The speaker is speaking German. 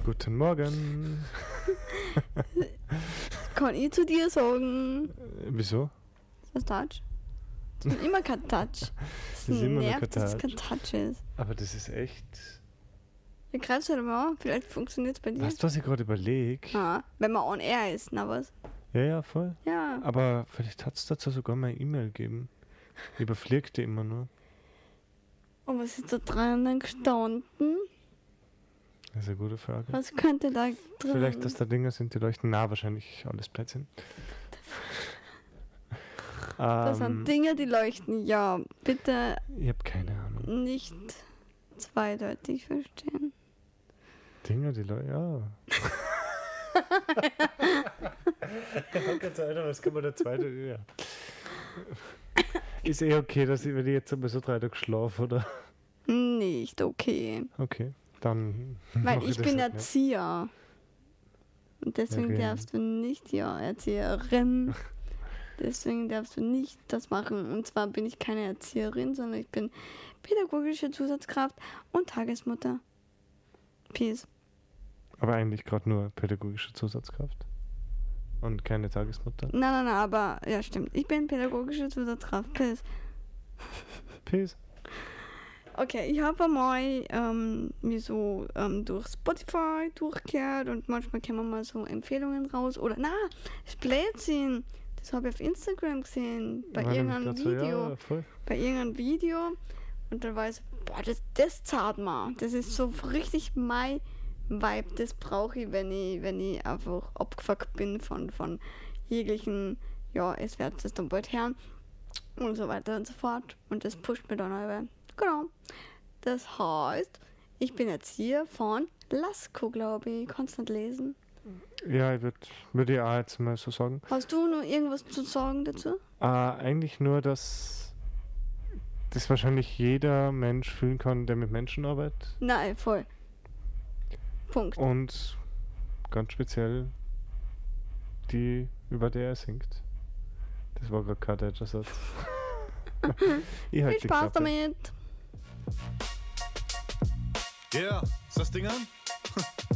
Guten Morgen. Kann ich zu dir sagen. Wieso? Das ist Touch. Das ist immer kein Touch. Das ist immer nervt, kein dass es Touch. kein Touch ist. Aber das ist echt... Wie greifst du da mal? Vielleicht funktioniert es bei dir. Weißt du, was ich gerade überlege? Ah, wenn man on air ist, na was? Ja, voll. Ja. Aber vielleicht hat es dazu sogar mal eine E-Mail gegeben. Ich überfliege die immer nur. Und was ist da drinnen gestanden? Das ist eine gute Frage. Was könnte da drin? Vielleicht, dass da Dinge sind, die leuchten. Na, wahrscheinlich alles Blödsinn. Das sind Dinge, die leuchten. Ja, bitte Ich habe keine Ahnung. nicht zweideutig verstehen. Dinge, die leuchten, ja. Was kann man da zweite? Ja. Ist okay, dass ich, wenn ich jetzt einmal so 3 Tage schlafe, oder? Nicht okay. Okay, dann. Weil mach ich das bin halt nicht. Erzieher. Und deswegen Okay. darfst du nicht, ja, Erzieherin. Deswegen darfst du nicht das machen. Und zwar bin ich keine Erzieherin, sondern ich bin pädagogische Zusatzkraft und Tagesmutter. Peace. Aber eigentlich gerade nur pädagogische Zusatzkraft. Und keine Tagesmutter. Nein, aber, ja, stimmt. Ich bin pädagogische Zusatzkraft. Peace. Peace. Okay, ich habe einmal mir so durch Spotify durchgehört und manchmal kommen mal so Empfehlungen raus. Oder, das Blödsinn. Das habe ich auf Instagram gesehen. Bei irgendeinem Video. Ja, voll. Bei irgendeinem Video. Und dann war ich so, boah, das zahlt mal. Das ist so richtig mein Vibe. Das brauche ich, wenn ich einfach abgefuckt bin von jeglichen, ja, es wird es dann bald hören. Und so weiter und so fort. Und das pusht mir dann aber. Genau. Das heißt, ich bin Erzieher von Lasko, glaube ich. Kannst du nicht lesen? Ja, ich würde auch jetzt mal so sagen. Hast du noch irgendwas zu sagen dazu? Eigentlich nur, dass das wahrscheinlich jeder Mensch fühlen kann, der mit Menschen arbeitet. Nein, voll. Punkt. Und ganz speziell die, über der er singt. Das war gerade kein deutscher Satz. Viel Spaß damit! Yeah, ist das Ding an?